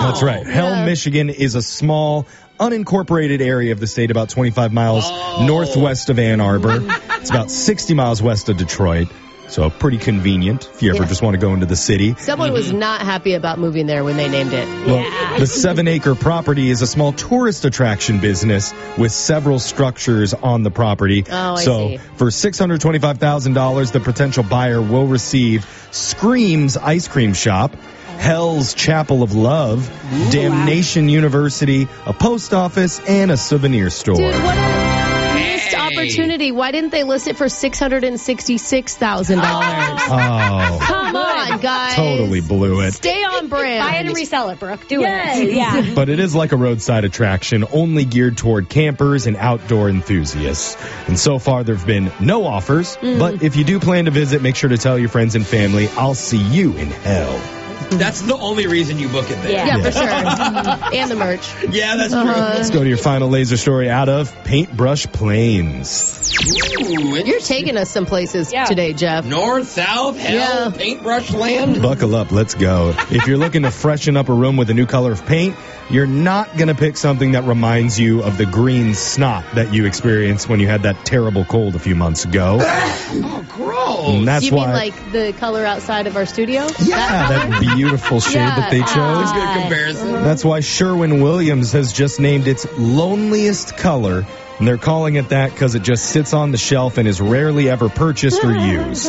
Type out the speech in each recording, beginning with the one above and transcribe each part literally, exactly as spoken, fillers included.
That's right. Hell, Yeah. Michigan is a small, unincorporated area of the state about twenty-five miles Oh. northwest of Ann Arbor. It's about sixty miles west of Detroit. So pretty convenient if you ever Yeah. just want to go into the city. Someone was not happy about moving there when they named it. Well, the seven-acre property is a small tourist attraction business with several structures on the property. Oh, I so see. for six hundred twenty-five thousand dollars, the potential buyer will receive Scream's Ice Cream Shop, Hell's Chapel of Love, Damnation University, a post office, and a souvenir store. Dude, what a missed Hey. opportunity. Why didn't they list it for six hundred sixty-six thousand dollars? Oh, Come on, guys. totally blew it. Stay on brand. Buy it and resell it, Brooke. Do Yes. it. Yeah. But it is like a roadside attraction, only geared toward campers and outdoor enthusiasts. And so far, there have been no offers. But if you do plan to visit, make sure to tell your friends and family, I'll see you in hell. That's the only reason you book it there. Yeah. Yeah, for sure. And the merch. Yeah, that's Uh-huh. true. Let's go to your final laser story out of Paintbrush Plains. Ooh, You're taking us some places Yeah. today, Jeff. North, south, hell, Yeah. paintbrush land. Buckle up, let's go. If you're looking to freshen up a room with a new color of paint, you're not going to pick something that reminds you of the green snot that you experienced when you had that terrible cold a few months ago. Oh, gross. And that's you why. mean like the color outside of our studio? yeah, that beautiful shade Yeah. that they chose. That's a good comparison. That's why Sherwin-Williams has just named its loneliest color, and they're calling it that because it just sits on the shelf and is rarely ever purchased or used.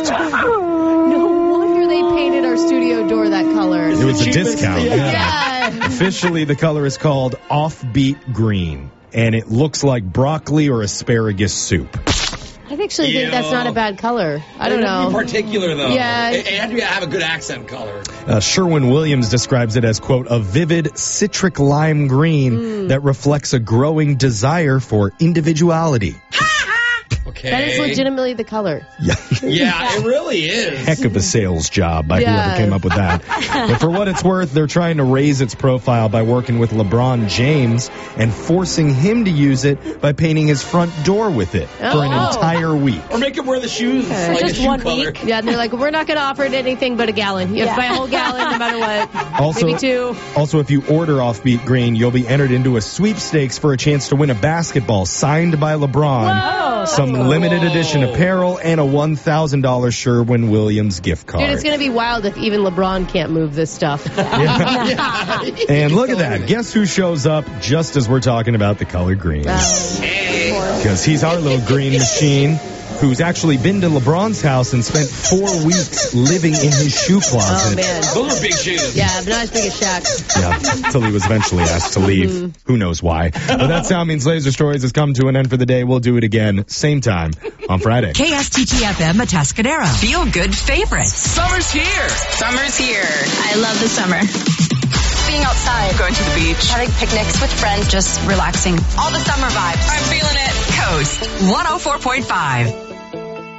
No wonder they painted our studio door that color. It was a cheapest- discount. yeah. Yeah. Yeah. Officially, the color is called Offbeat Green, and it looks like broccoli or asparagus soup. I actually think that's not a bad color. I don't Be know. particular, though. Yeah. It, it had to have a good accent color. Uh, Sherwin-Williams describes it as, quote, a vivid citric lime green Hmm. that reflects a growing desire for individuality. Okay. That is legitimately the color. Yeah. Yeah, it really is. Heck of a sales job by Yeah. whoever came up with that. But for what it's worth, they're trying to raise its profile by working with LeBron James and forcing him to use it by painting his front door with it for an Oh. entire week. Or make him wear the shoes like Just a shoe one color. week. Yeah, and they're like, we're not going to offer it anything but a gallon. You have to Yeah. buy a whole gallon no matter what. Also, Maybe two. also, if you order Offbeat Green, you'll be entered into a sweepstakes for a chance to win a basketball signed by LeBron, Whoa. some Whoa. limited edition apparel, and a one thousand dollars Sherwin-Williams gift card. Dude, it's going to be wild if even LeBron can't move this stuff. And look at that. Guess who shows up just as we're talking about the color green? Because he's our little green machine who's actually been to LeBron's house and spent four weeks living in his shoe closet. Oh, man. Those are big shoes. Yeah, but not as big as Shaq. Yeah, until he was eventually asked to leave. Who knows why. But that sound means Laser Stories has come to an end for the day. We'll do it again, same time on Friday. K S T T F M Atascadero. Feel good favorites. Summer's here. Summer's here. I love the summer. Being outside, going to the beach, having picnics with friends, just relaxing. All the summer vibes. I'm feeling it. Coast one oh four point five.